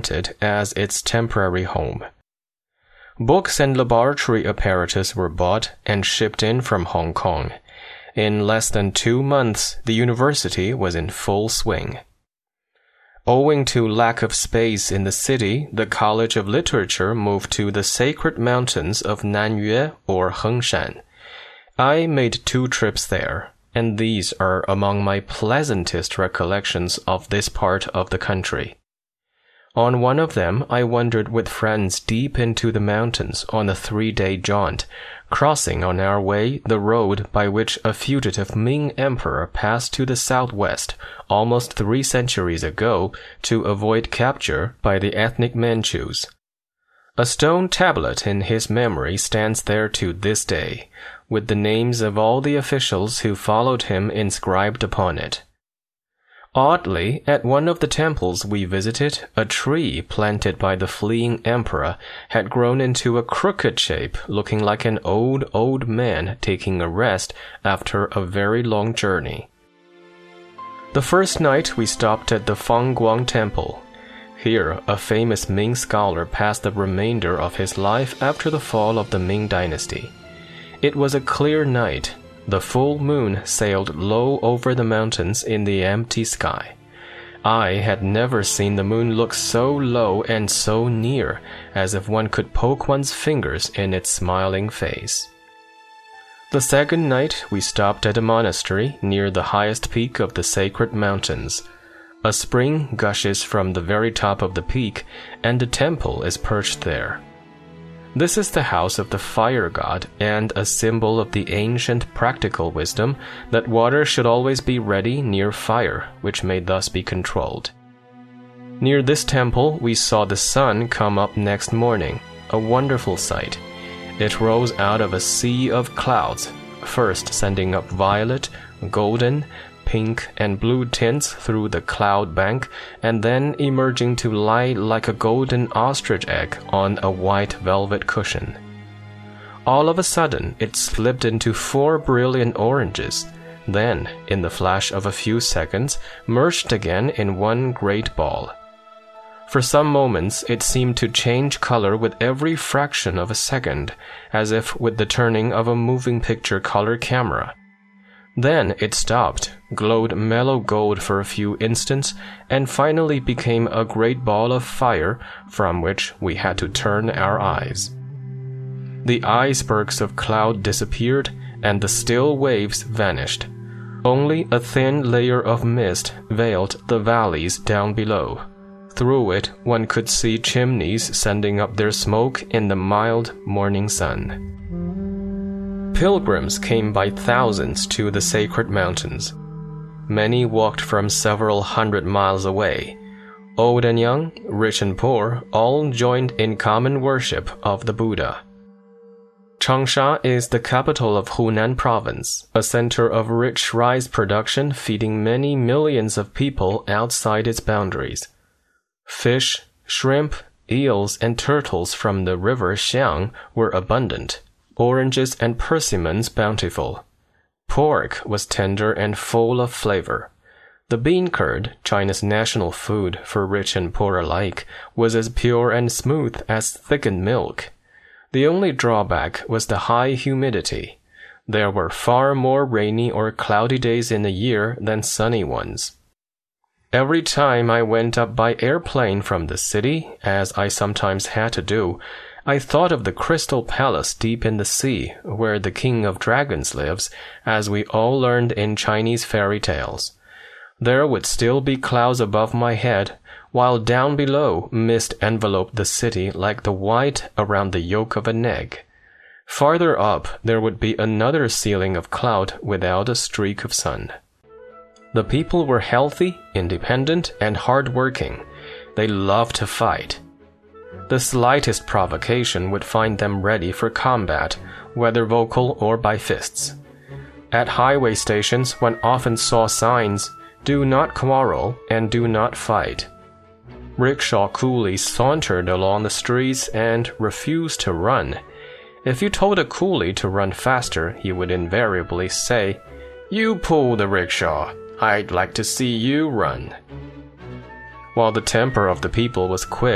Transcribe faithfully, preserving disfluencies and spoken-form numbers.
inhabited as its temporary home. Books and laboratory apparatus were bought and shipped in from Hong Kong. In less than two months, the university was in full swing. Owing to lack of space in the city, the College of Literature moved to the sacred mountains of Nanyue or Hengshan. I made two trips there, and these are among my pleasantest recollections of this part of the country. On one of them, I wandered with friends deep into the mountains on a three-day jaunt, crossing on our way the road by which a fugitive Ming emperor passed to the southwest almost three centuries ago to avoid capture by the ethnic Manchus. A stone tablet in his memory stands there to this day, with the names of all the officials who followed him inscribed upon it. Oddly, at one of the temples we visited, a tree planted by the fleeing emperor had grown into a crooked shape, looking like an old, old man taking a rest after a very long journey. The first night we stopped at the Fangguang Temple. Here, a famous Ming scholar passed the remainder of his life after the fall of the Ming dynasty. It was a clear night. The full moon sailed low over the mountains in the empty sky. I had never seen the moon look so low and so near, as if one could poke one's fingers in its smiling face. The second night, we stopped at a monastery near the highest peak of the sacred mountains. A spring gushes from the very top of the peak, and a temple is perched there. This is the house of the fire god and a symbol of the ancient practical wisdom that water should always be ready near fire, which may thus be controlled. Near this temple, we saw the sun come up next morning, a wonderful sight. It rose out of a sea of clouds, first sending up violet, golden, pink, and blue tints through the cloud bank, and then emerging to lie like a golden ostrich egg on a white velvet cushion. All of a sudden, it slipped into four brilliant oranges, then, in the flash of a few seconds, merged again in one great ball. For some moments, it seemed to change color with every fraction of a second, as if with the turning of a moving picture color camera. Then it stopped, glowed mellow gold for a few instants, and finally became a great ball of fire from which we had to turn our eyes. The icebergs of cloud disappeared, and the still waves vanished. Only a thin layer of mist veiled the valleys down below. Through it, one could see chimneys sending up their smoke in the mild morning sun. Pilgrims came by thousands to the sacred mountains. Many walked from several hundred miles away. Old and young, rich and poor, all joined in common worship of the Buddha. Changsha is the capital of Hunan Province, a center of rich rice production feeding many millions of people outside its boundaries. Fish, shrimp, eels, and turtles from the river Xiang were abundant. Oranges and persimmons bountiful. Pork was tender and full of flavor. The bean curd, China's national food for rich and poor alike, was as pure and smooth as thickened milk. The only drawback was the high humidity. There were far more rainy or cloudy days in the year than sunny ones. Every time I went up by airplane from the city, as I sometimes had to do, I thought of the Crystal Palace deep in the sea, where the King of Dragons lives, as we all learned in Chinese fairy tales. There would still be clouds above my head, while down below mist enveloped the city like the white around the yolk of an egg. Farther up, there would be another ceiling of cloud without a streak of sun. The people were healthy, independent, and hard-working. They loved to fight. The slightest provocation would find them ready for combat, whether vocal or by fists. At highway stations, one often saw signs, "Do not quarrel and do not fight." Rickshaw coolies sauntered along the streets and refused to run. If you told a coolie to run faster, he would invariably say, "You pull the rickshaw. I'd like to see you run." While the temper of the people was quick,